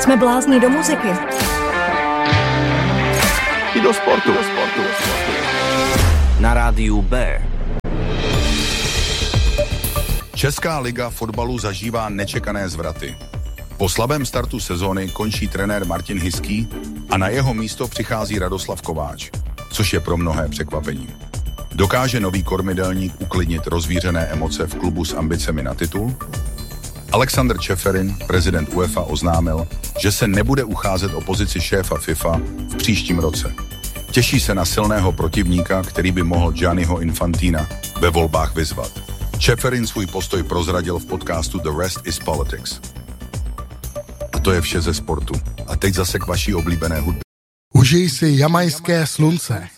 Jsme blázni do muziky. I do sportu. Na rádiu B. Česká liga fotbalu zažívá nečekané zvraty. Po slabém startu sezóny končí trenér Martin Hiský a na jeho místo přichází Radoslav Kováč, což je pro mnohé překvapení. Dokáže nový kormidelník uklidnit rozvířené emoce v klubu s ambicemi na titul? Alexander Čeferin, prezident UEFA, oznámil, že se nebude ucházet o pozici šéfa FIFA v příštím roce. Těší se na silného protivníka, který by mohl Gianniho Infantina ve volbách vyzvat. Čeferin svůj postoj prozradil v podcastu The Rest is Politics. A to je vše ze sportu. A teď zase k vaší oblíbené hudbě. Užij si jamajské slunce.